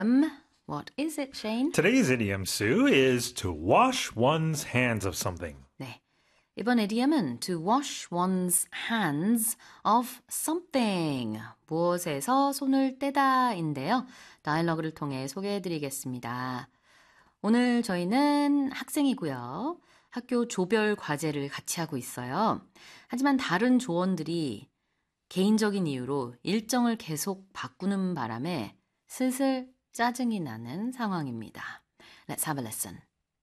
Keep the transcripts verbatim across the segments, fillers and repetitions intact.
Um, what is it, Shane? Today's idiom, Sue, is to wash one's hands of something. 네. 이번 idiom은 to wash one's hands of something. 무엇에서 손을 떼다인데요. 다이얼로그를 통해 소개해드리겠습니다. 오늘 저희는 학생이고요. 학교 조별 과제를 같이 하고 있어요. 하지만 다른 조원들이 개인적인 이유로 일정을 계속 바꾸는 바람에 슬슬 짜증이 나는 상황입니다. Let's have a listen.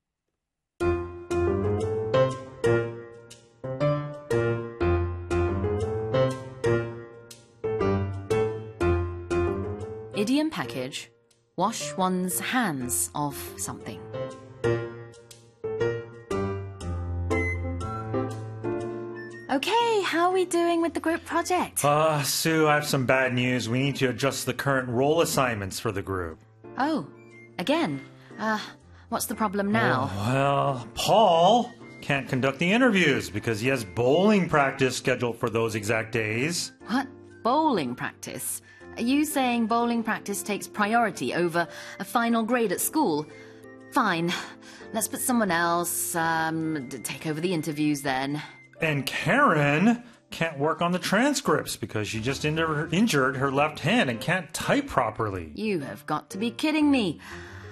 Idiom package. Wash one's hands of something. Okay, how are we doing with the group project? Uh, Sue, I have some bad news. We need to adjust the current role assignments for the group. Oh, again? Uh, what's the problem now? Oh, well, Paul can't conduct the interviews because he has bowling practice scheduled for those exact days. What? Bowling practice? Are you saying bowling practice takes priority over a final grade at school? Fine. Let's put someone else um, to take over the interviews then. And Karen can't work on the transcripts because she just injur- injured her left hand and can't type properly. You have got to be kidding me.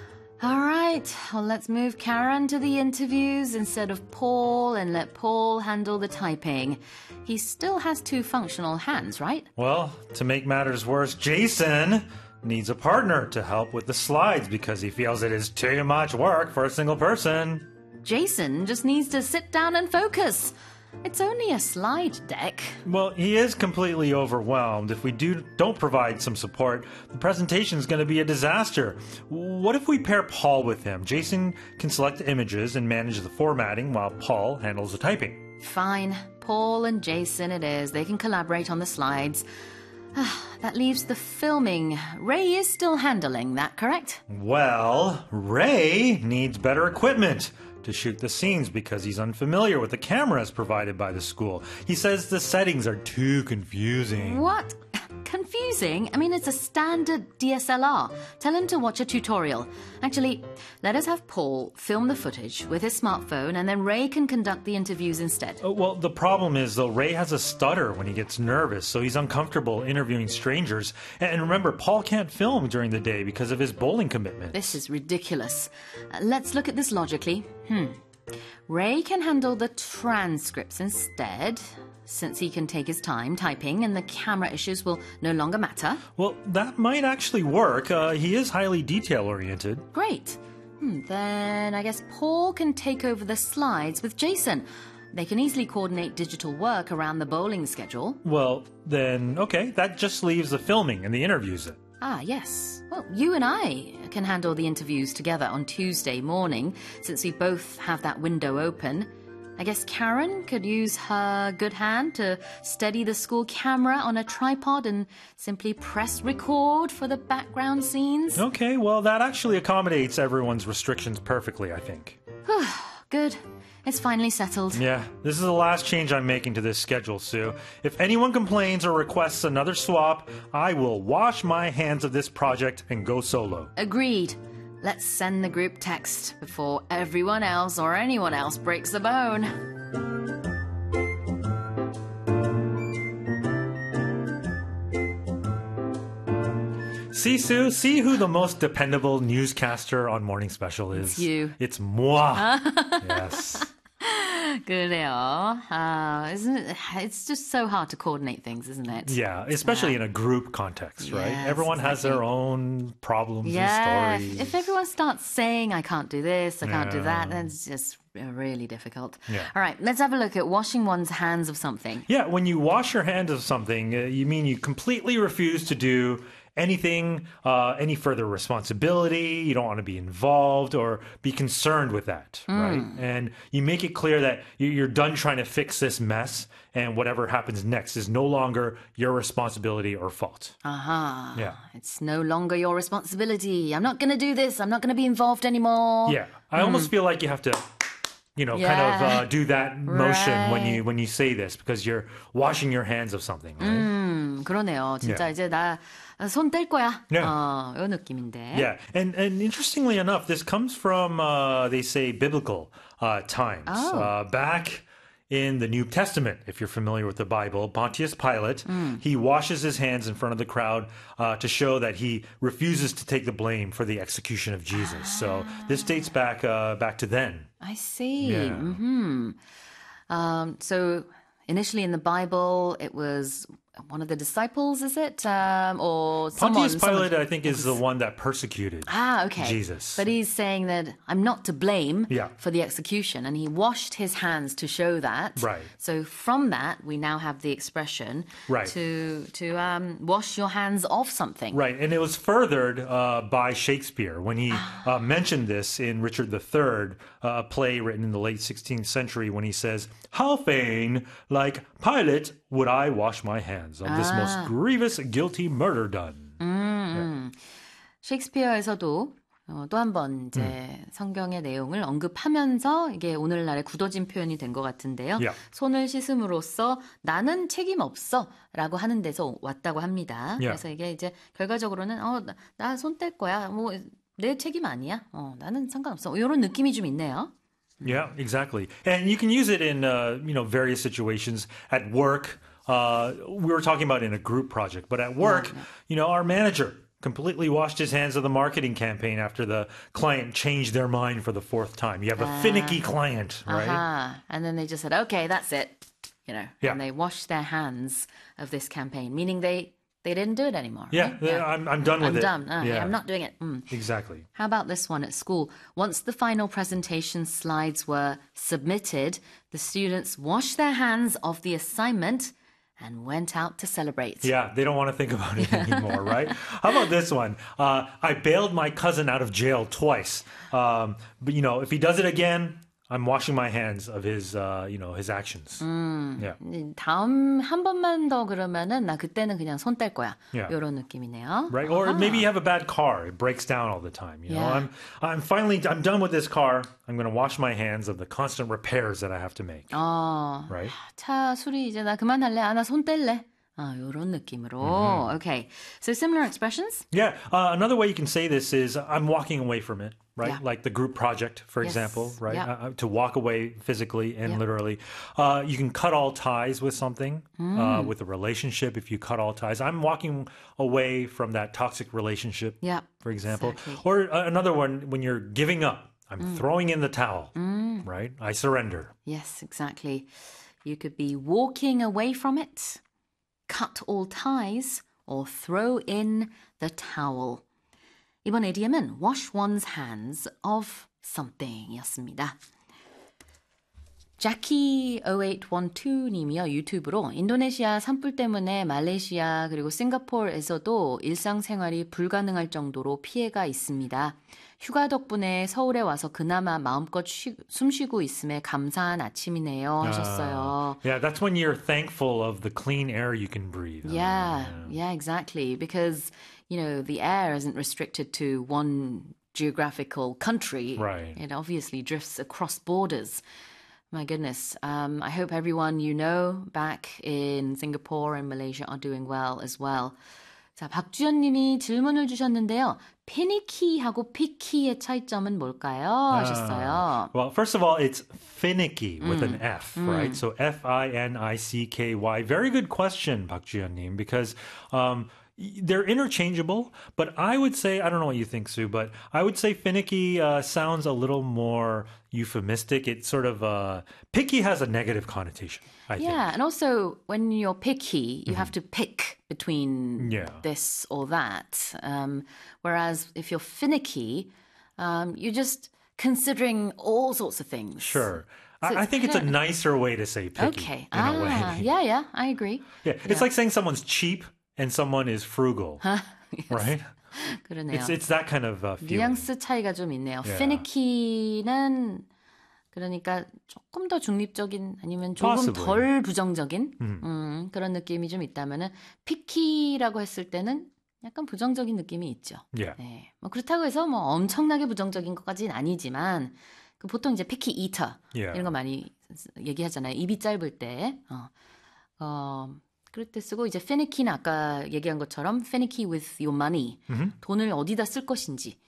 All right, well, let's move Karen to the interviews instead of Paul and let Paul handle the typing. He still has two functional hands, right? Well, to make matters worse, Jason needs a partner to help with the slides because he feels it is too much work for a single person. Jason just needs to sit down and focus. It's only a slide deck. Well, he is completely overwhelmed. If we do don't provide some support, the presentation is going to be a disaster. What if we pair Paul with him? Jason can select the images and manage the formatting while Paul handles the typing. Fine. Paul and Jason it is. They can collaborate on the slides. That leaves the filming. Ray is still handling that, correct? Well, Ray needs better equipment to shoot the scenes because he's unfamiliar with the cameras provided by the school. He says the settings are too confusing. What? Confusing? I mean, it's a standard D S L R. Tell him to watch a tutorial. Actually, let us have Paul film the footage with his smartphone and then Ray can conduct the interviews instead. Uh, well, the problem is, though, Ray has a stutter when he gets nervous, so he's uncomfortable interviewing strangers. And remember, Paul can't film during the day because of his bowling commitment. This is ridiculous. Uh, let's look at this logically. Hmm. Ray can handle the transcripts instead, since he can take his time typing and the camera issues will no longer matter. Well, that might actually work. Uh, he is highly detail-oriented. Great. Hmm, then I guess Paul can take over the slides with Jason. They can easily coordinate digital work around the bowling schedule. Well, then, okay, that just leaves the filming and the interviews. Ah, yes. Well, you and I can handle the interviews together on Tuesday morning, since we both have that window open. I guess Karen could use her good hand to steady the school camera on a tripod and simply press record for the background scenes. Okay, well, that actually accommodates everyone's restrictions perfectly, I think. Good. It's finally settled. Yeah, this is the last change I'm making to this schedule, Sue. If anyone complains or requests another swap, I will wash my hands of this project and go solo. Agreed. Let's send the group text before everyone else or anyone else breaks the bone. See, Sue, see who the most dependable newscaster on Morning Special is. It's you. It's moi. Yes. 그래요. Uh, isn't it, it's just so hard to coordinate things, isn't it? Yeah, especially in a group context, right? Yes, Everyone has exactly. their own problems Yeah, and stories. if, if everyone starts saying, I can't do this, I can't do Yeah. that, then it's just really difficult. Yeah. All right, let's have a look at washing one's hands of something. Yeah, when you wash your hands of something, uh, you mean you completely refuse to do anything, uh, any further responsibility. You don't want to be involved or be concerned with that, right? And you make it clear that you- you're done trying to fix this mess, and whatever happens next is no longer your responsibility or fault. Aha. Yeah. It's no longer your responsibility. I'm not going to do this. I'm not going to be involved anymore. Yeah, I almost feel like you have to, you know, kind of Yeah. uh, do that motion when Right. you when you say this because you're washing your hands of something, right? 음, 그러네요. 진짜 Yeah. 이제 나 손 뗄 거야. Yeah. 어, 이 느낌인데. Yeah, and and interestingly enough, this comes from uh, they say biblical uh, times. Oh. Uh, back in the New Testament, if you're familiar with the Bible, Pontius Pilate he washes his hands in front of the crowd uh, to show that he refuses to take the blame for the execution of Jesus. So this dates back uh, back to then. I see. Yeah. hmm Um, so initially in the Bible, it was one of the disciples, is it? Um, or someone? Pontius Pilate, someone- I think, is the one that persecuted Ah, okay. Jesus. But he's saying that I'm not to blame Yeah. for the execution. And he washed his hands to show that. Right. So from that, we now have the expression Right. to, to um, wash your hands off something. Right, and it was furthered uh, by Shakespeare when he uh, mentioned this in Richard the Third, uh, a play written in the late sixteenth century, when he says, "How fain, like Pilate, would I wash my hands on this most grievous guilty murder done." 셰익스피어에서도 어, 또 한 번 이제 음. 성경의 내용을 언급하면서 이게 오늘날의 굳어진 표현이 된 것 같은데요. Yeah. 손을 씻음으로써 나는 책임 없어라고 하는 데서 왔다고 합니다. Yeah. 그래서 이게 이제 결과적으로는 어, 나 손 뗄 거야. 뭐 내 책임 아니야. 어, 나는 상관없어. 이런 느낌이 좀 있네요. Yeah, exactly. And you can use it in uh, you know various situations at work. Uh, we were talking about in a group project, but at work, you know, our manager completely washed his hands of the marketing campaign after the client changed their mind for the fourth time. You have a finicky client, right? Uh-huh. And then they just said, okay, that's it. You know, Yeah. and they washed their hands of this campaign, meaning they, they didn't do it anymore. Yeah, right? I'm I'm done with I'm it. done. Uh, yeah, I'm not doing it. Mm. exactly. How about this one at school? Once the final presentation slides were submitted, the students washed their hands of the assignment and went out to celebrate. Yeah, they don't want to think about it anymore, right? How about this one? Uh, I bailed my cousin out of jail twice. Um, but, you know, if he does it again, I'm washing my hands of his, uh, you know, his actions. Yeah. 다음 한 번만 더 그러면은 나 그때는 그냥 손 뗄 거야. Yeah. 이런 느낌이네요. Right? Or maybe you have a bad car. It breaks down all the time. You know, Yeah. I'm, I'm finally, I'm done with this car. I'm going to wash my hands of the constant repairs that I have to make. 어, Right? 차 수리 이제 나 그만할래. 아, 나 손 뗄래. 아, 이런 느낌으로. Okay. So similar expressions? Yeah. Uh, another way you can say this is I'm walking away from it, right? Yeah. Like the group project, for Yes. example, right? Yeah. Uh, to walk away physically and Yeah. literally. Uh, you can cut all ties with something, Mm. uh, with a relationship. If you cut all ties, I'm walking away from that toxic relationship, Yeah. for example. Exactly. Or uh, another one, when you're giving up, I'm Mm. throwing in the towel, right? I surrender. Yes, exactly. You could be walking away from it, cut all ties, or throw in the towel. 이번 idiom은 wash one's hands of something이었습니다. 자키 오팔일이님이요 유튜브로 인도네시아 산불 때문에 말레이시아 그리고 싱가포르에서도 일상생활이 불가능할 정도로 피해가 있습니다. 휴가 덕분에 서울에 와서 그나마 마음껏 쉬, 숨쉬고 있음에 감사한 아침이네요 하셨어요. Yeah, that's when you're thankful of the clean air you can breathe. Yeah, yeah, exactly. Because, you know, the air isn't restricted to one geographical country. Right. It obviously drifts across borders. My goodness. Um, I hope everyone you know back in Singapore and Malaysia are doing well as well. 자, 박주연 님이 질문을 주셨는데요. 피니키하고 피키의 차이점은 뭘까요? 하셨어요. Well, first of all, it's finicky with an F, right? So F I N I C K Y. Very good question, Park Ji-yeon-nim, because um, y- they're interchangeable. But I would say, I don't know what you think, Sue, but I would say finicky uh, sounds a little more euphemistic. It sort of, uh, picky has a negative connotation, I think. Yeah, and also when you're picky, you have to pick between Yeah. this or that. Um, whereas if you're finicky, um, you're just considering all sorts of things. Sure. So I, I think it's a kinda- nicer way to say picky. Okay. In ah, a way. yeah, yeah, I agree. Yeah, it's like saying someone's cheap and someone is frugal, right? 그러네요. It's it's that kind of uh, feeling. 뉘앙스 차이가 좀 있네요. Yeah. 피니키는 그러니까 조금 더 중립적인 아니면 조금 Possibly. 덜 부정적인 음, 그런 느낌이 좀 있다면은 피키라고 했을 때는 약간 부정적인 느낌이 있죠. Yeah. 네. 뭐 그렇다고 해서 뭐 엄청나게 부정적인 것까지는 아니지만 그 보통 이제 피키 이터 Yeah. 이런 거 많이 얘기하잖아요. 입이 짧을 때. 어, 어, 그럴 때 쓰고 이제 finicky는 아까 얘기한 것처럼 finicky with your money. 돈을 어디다 쓸 것인지.